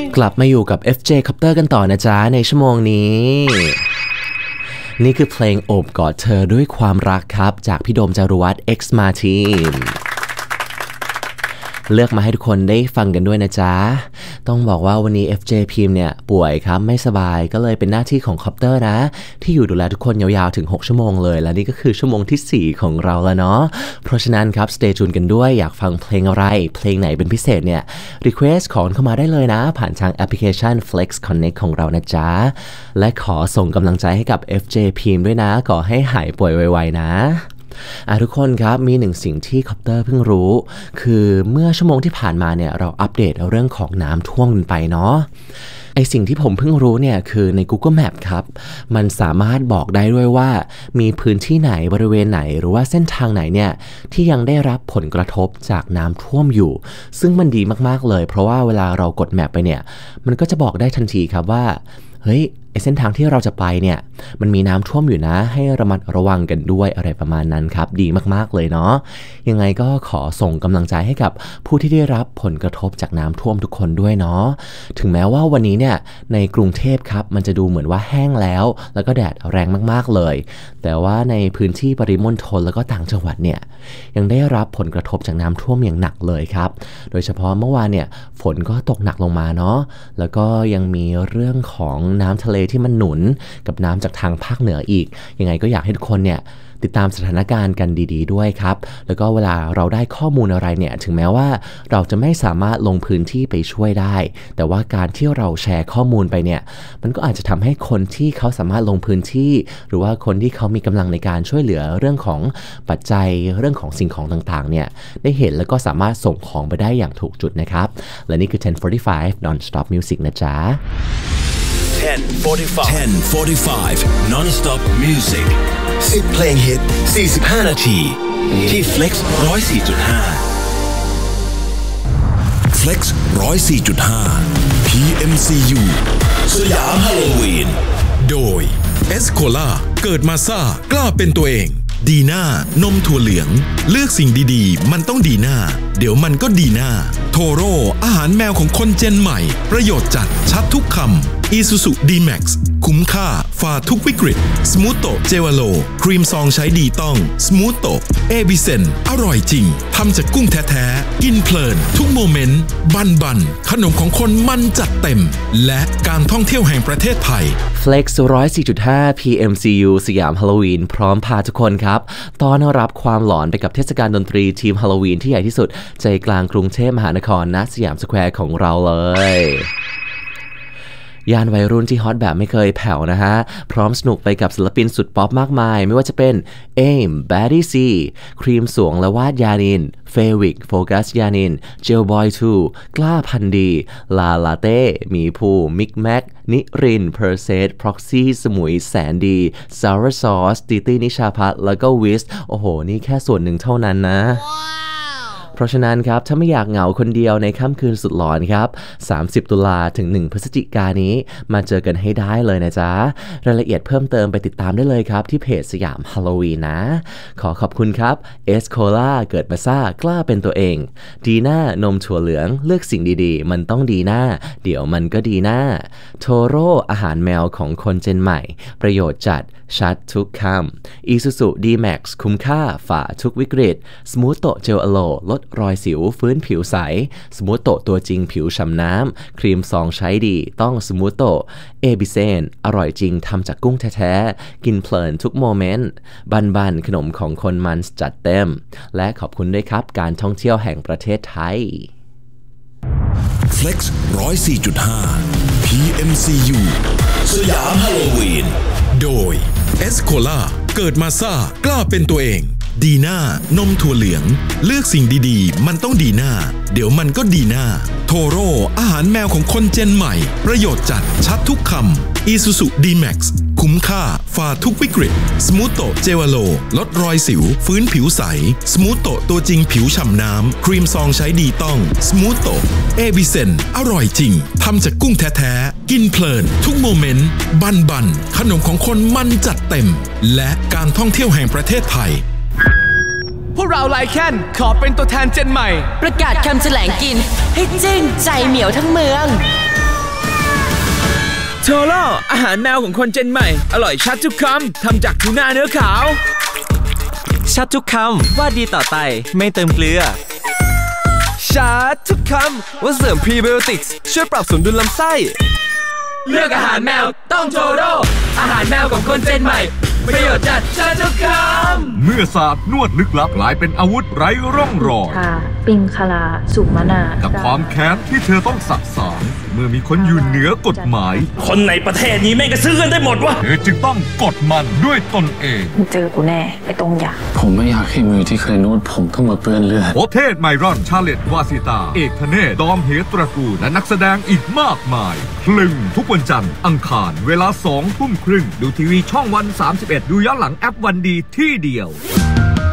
กลับมาอยู่กับ FJ Copter กันต่อนะจ๊ะในชั่วโมงนี้นี่คือเพลงโอบกอดเธอด้วยความรักครับจากพี่โดมจารุวัฒน์ X Martin เลือกมาให้ทุกคนได้ฟังกันด้วยนะจ๊ะต้องบอกว่าวันนี้ FJ พิมพ์เนี่ยป่วยครับไม่สบายก็เลยเป็นหน้าที่ของคอปเตอร์นะที่อยู่ดูแลทุกคนยาวๆถึง6ชั่วโมงเลยและนี่ก็คือชั่วโมงที่4ของเราแล้วเนาะเพราะฉะนั้นครับ stay tuned กันด้วยอยากฟังเพลงอะไรเพลงไหนเป็นพิเศษเนี่ย request ขอเข้ามาได้เลยนะผ่านทางแอปพลิเคชัน Flex Connect ของเรานะจ๊ะและขอส่งกำลังใจให้กับ FJ พิมพ์ด้วยนะขอให้หายป่วยไวๆนะทุกคนครับมีหนึ่งสิ่งที่คอปเตอร์เพิ่งรู้คือเมื่อชั่วโมงที่ผ่านมาเนี่ยเราอัปเดตเรื่องของน้ำท่วมกันไปเนาะไอสิ่งที่ผมเพิ่งรู้เนี่ยคือใน Google Map ครับมันสามารถบอกได้ด้วยว่ามีพื้นที่ไหนบริเวณไหนหรือว่าเส้นทางไหนเนี่ยที่ยังได้รับผลกระทบจากน้ำท่วมอยู่ซึ่งมันดีมากๆเลยเพราะว่าเวลาเรากดแมปไปเนี่ยมันก็จะบอกได้ทันทีครับว่าเฮ้ยไอเส้นทางที่เราจะไปเนี่ยมันมีน้ำท่วมอยู่นะให้ระมัดระวังกันด้วยอะไรประมาณนั้นครับดีมากๆเลยเนาะยังไงก็ขอส่งกำลังใจให้กับผู้ที่ได้รับผลกระทบจากน้ำท่วมทุกคนด้วยเนาะถึงแม้ว่าวันนี้เนี่ยในกรุงเทพครับมันจะดูเหมือนว่าแห้งแล้วก็แดดแรงมากๆเลยแต่ว่าในพื้นที่ปริมณฑลแล้วก็ต่างจังหวัดเนี่ยยังได้รับผลกระทบจากน้ำท่วมอย่างหนักเลยครับโดยเฉพาะเมื่อวานเนี่ยฝนก็ตกหนักลงมาเนาะแล้วก็ยังมีเรื่องของน้ำทะเลที่มันหนุนกับน้ำจากทางภาคเหนืออีกยังไงก็อยากให้ทุกคนเนี่ยติดตามสถานการณ์กันดีๆด้วยครับแล้วก็เวลาเราได้ข้อมูลอะไรเนี่ยถึงแม้ว่าเราจะไม่สามารถลงพื้นที่ไปช่วยได้แต่ว่าการที่เราแชร์ข้อมูลไปเนี่ยมันก็อาจจะทำให้คนที่เขาสามารถลงพื้นที่หรือว่าคนที่เขามีกำลังในการช่วยเหลือเรื่องของปัจจัยเรื่องของสิ่งของต่างๆเนี่ยได้เห็นแล้วก็สามารถส่งของไปได้อย่างถูกจุดนะครับและนี่คือ 10:45 Non-Stop Music นะจ๊ะ 10:45 Non-Stop Music 10 เพลงฮิต45 นาทีที่ Flex 104.5 Flex 104.5 PMCU สยามฮาโลวีนโดยเอสโคล่าเกิดมาซ่ากล้าเป็นตัวเองดีน่านมถั่วเหลืองเลือกสิ่งดีๆมันต้องดีน่าเดี๋ยวมันก็ดีน่าโทโร่อาหารแมวของคนเจนใหม่ประโยชน์จัดชัดทุกคำ Isuzu D-Max คุ้มค่าฝ่าทุกวิกฤตสมูทโตเจวาโลครีมซองใช้ดีต้องสมูทโตเอบิเซนอร่อยจริงทำจากกุ้งแท้ๆกินเพลินทุกโมเมนต์บันขนมของคนมันจัดเต็มและการท่องเที่ยวแห่งประเทศไทย Flex 104.5 PMCU สยามฮาโลวีนพร้อมพาทุกคนครับต้อนรับความหลอนไปกับเทศกาลดนตรีทีมฮาโลวีนที่ใหญ่ที่สุดใจกลางกรุงเทพมหานครณสยามสแควร์ของเราเลยยานวัยรุ่นที่ฮอตแบบไม่เคยแผ่วนะฮะพร้อมสนุกไปกับศิลปินสุดป๊อปมากมายไม่ว่าจะเป็น AIM Baddy C ครีมสวงและวาดยานินเฟวิกโฟกัสยานินเจลบอย2กล้าพันดีลาลาเต้หมีภูมิกแม็กนิรินเพอร์เซสพ็อกซี่สมุยแสนดีซาวร์ซอสติตี้นิชาพัฒน์แล้วก็วิสโอ้โหนี่แค่ส่วนหนึ่งเท่านั้นนะเพราะฉะนั้นครับถ้าไม่อยากเหงาคนเดียวในค่ำคืนสุดหลอนครับ30 ตุลาถึง1 พฤศจิกายนนี้มาเจอกันให้ได้เลยนะจ๊ะรายละเอียดเพิ่มเติมไปติดตามได้เลยครับที่เพจสยามฮาโลวีนนะขอขอบคุณครับเอสโคล่าเกิดมาซ่ากล้าเป็นตัวเองดีน่านมถั่วเหลืองเลือกสิ่งดีๆมันต้องดีน่าเดี๋ยวมันก็ดีน่าโทโร่อาหารแมวของคนเจนใหม่ประโยชน์จัดชัดทุกคำ Isuzu D-Max คุ้มค่าฝ่าทุกวิกฤตสมูทโตเจลอโลลดรอยสิวฟื้นผิวใสสมูทโตตัวจริงผิวฉ่ำน้ำครีมซองใช้ดีต้องสมูทโตเอบิเซนอร่อยจริงทำจากกุ้งแท้ๆกินเพลินทุกโมเมนต์บันขนมของคนมันจัดเต็มและขอบคุณด้วยครับการท่องเที่ยวแห่งประเทศไทย Flex 104.5 PMCU สยามฮาโลวีนโดยเอสโคล่าเกิดมาซ่ากล้าเป็นตัวเองดีน่านมถั่วเหลืองเลือกสิ่งดีๆมันต้องดีน่าเดี๋ยวมันก็ดีน่าโทโร่อาหารแมวของคนเจนใหม่ประโยชน์จัดชัดทุกคำ Isuzu D-Max คุ้มค่าฝ่าทุกวิกฤตสมูทโตเจวาโลลดรอยสิวฟื้นผิวใสสมูทโตตัวจริงผิวฉ่ำน้ำครีมซองใช้ดีต้องสมูทโตเอบิเซนอร่อยจริงทำจากกุ้งแท้ๆกินเพลินทุกโมเมนต์บันขนมของคนมันจัดเต็มและการท่องเที่ยวแห่งประเทศไทยพวกเราไลแคนขอเป็นตัวแทนเจนใหม่ประกาศคำแถลงกินให้จึ้งใจเหมียวทั้งเมืองโทโร่อาหารแมวของคนเจนใหม่อร่อยชัดทุกคำทำจากทูน่าเนื้อขาวชัดทุกคำว่าดีต่อไตไม่เติมเกลือชัดทุกคำว่าเสริมพรีไบโอติกส์ช่วยปรับสมดุลลำไส้เลือกอาหารแมวต้องโทโร่อาหารแมวของคนเจนใหม่ประโยชน์จัดชัดทุกคำเมื่อศาสตร์นวดลึกลับกลายเป็นอาวุธไร้ร่องรอยปิงคลาสุมนากับความแค้นที่เธอต้องสะสางเมื่อมีคนอยู่เหนือกฎหมายคนในประเทศนี้แม่งก็ซื้อกันได้หมดวะเธอจึงต้องกดมันด้วยตนเองเจอกูแน่ไอ้ตรงยาผมไม่อยากให้มือที่เคยนวดผมต้องมาเปื้อนเลือดโอเทศไมรอนชาเลตวาสิตาเอกธเนศดอมเหตระกูลและนักแสดงอีกมากมายคลึงทุกวันจันทร์อังคารเวลา 20:30 ดูทีวีช่องวัน31ดูย้อนหลังแอปวันดีที่เดียว